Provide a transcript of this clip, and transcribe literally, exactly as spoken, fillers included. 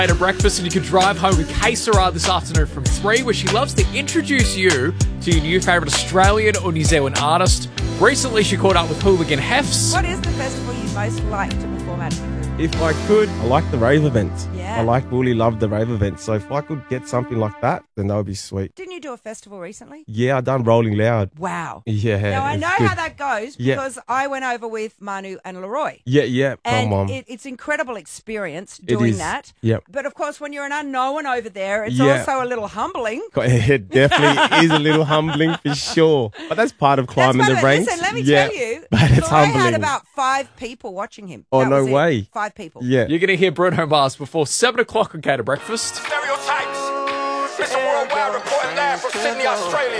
At breakfast, and you can drive home with Kay Sarah this afternoon from three, where she loves to introduce you to your new favourite Australian or New Zealand artist. Recently, she caught up with Hooligan Hefs. What is the festival you most like to perform at? If I could, I like the rave events. Yeah. I like, really love the rave events. So if I could get something like that, then that would be sweet. Didn't you do a festival recently? Yeah, I done Rolling Loud. Wow. Yeah. Now, I it's know good. how that goes Yeah. because I went over with Manu and Leroy. Yeah, yeah. And Come on. it, it's incredible experience doing is. that. Yep. But of course, when you're an unknown over there, it's Yeah. also a little humbling. It definitely is a little humbling for sure. But that's part of climbing That's the part of- ranks. Listen, let me yeah. tell you, But it's Leroy humbling. had about five people watching him. Oh, That no was it. way. Five people. Yeah. You're going to hear Bruno Mars before seven o'clock on Kay to Breakfast. Stereotypes. It's a worldwide report live from Sydney, Australia.